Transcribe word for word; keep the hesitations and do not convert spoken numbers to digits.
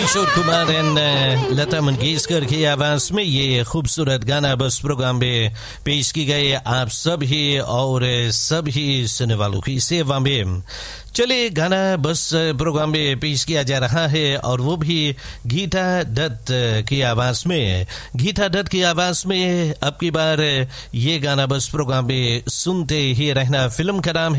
Kishore Kumar and Lata Mangeshkar की आवाज में ये खूबसूरत गाना बस प्रोग्राम में पेश की गई आप सभी और सभी सुनने वालों की सेवा में। चलिए, गाना बस प्रोग्राम में पेश किया जा रहा है और वो भी गीता दत्त की आवाज में। गीता दत्त की आवाज में अब की बार ये गाना बस प्रोग्राम में सुनते ही रहना। फिल्म का नाम